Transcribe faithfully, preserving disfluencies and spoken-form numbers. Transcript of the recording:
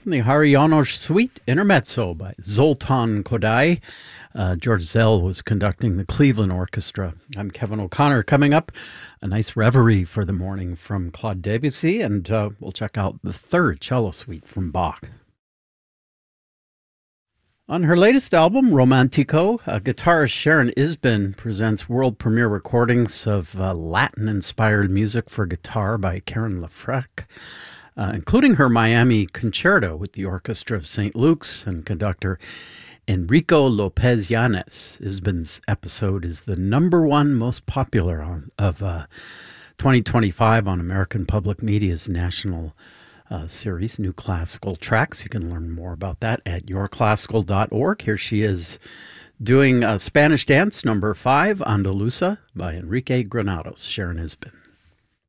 from the Hari Janos Suite Intermezzo by Zoltan Kodály. Uh, George Szell was conducting the Cleveland Orchestra. I'm Kevin O'Connor. Coming up, a nice reverie for the morning from Claude Debussy, and uh, we'll check out the third cello suite from Bach. On her latest album, Romantico, uh, guitarist Sharon Isbin presents world premiere recordings of uh, Latin-inspired music for guitar by Karen LaFrec, uh, including her Miami Concerto with the Orchestra of Saint Luke's and conductor Enrico Lopez Yanes. Isbin's episode is the number one most popular on, of uh, twenty twenty-five on American Public Media's national Uh, series, New Classical Tracks. You can learn more about that at your classical dot org. Here she is doing uh, Spanish Dance number five, Andalusa, by Enrique Granados. Sharon Isbin.